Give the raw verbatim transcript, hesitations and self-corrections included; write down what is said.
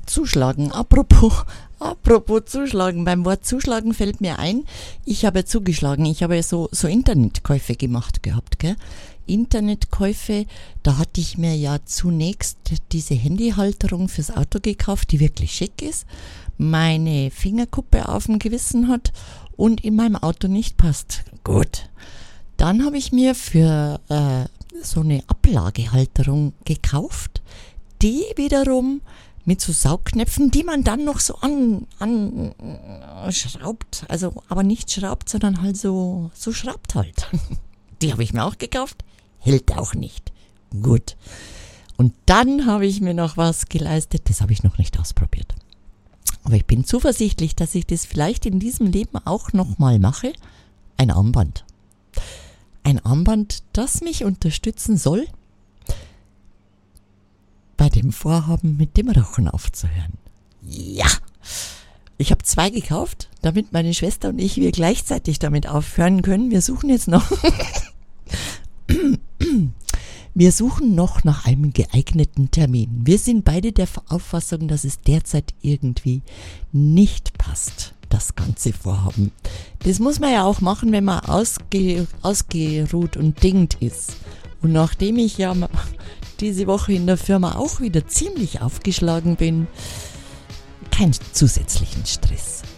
zuschlagen. Apropos, apropos zuschlagen. Beim Wort zuschlagen fällt mir ein, ich habe ja zugeschlagen. Ich habe ja so, so Internetkäufe gemacht gehabt, gell? Internetkäufe, da hatte ich mir ja zunächst diese Handyhalterung fürs Auto gekauft, die wirklich schick ist, meine Fingerkuppe auf dem Gewissen hat und in meinem Auto nicht passt. Gut. Dann habe ich mir für äh, so eine Ablagehalterung gekauft, die wiederum mit so Saugknöpfen, die man dann noch so an, an schraubt, also aber nicht schraubt, sondern halt so, so schraubt halt. Die habe ich mir auch gekauft, hält auch nicht. Gut. Und dann habe ich mir noch was geleistet, das habe ich noch nicht ausprobiert. Aber ich bin zuversichtlich, dass ich das vielleicht in diesem Leben auch nochmal mache. Ein Armband. Ein Armband, das mich unterstützen soll, bei dem Vorhaben mit dem Rauchen aufzuhören. Ja! Ich habe zwei gekauft, damit meine Schwester und ich wir gleichzeitig damit aufhören können. Wir suchen jetzt noch... Wir suchen noch nach einem geeigneten Termin. Wir sind beide der Auffassung, dass es derzeit irgendwie nicht passt, das ganze Vorhaben. Das muss man ja auch machen, wenn man ausge, ausgeruht und dingt ist. Und nachdem ich ja diese Woche in der Firma auch wieder ziemlich aufgeschlagen bin, keinen zusätzlichen Stress.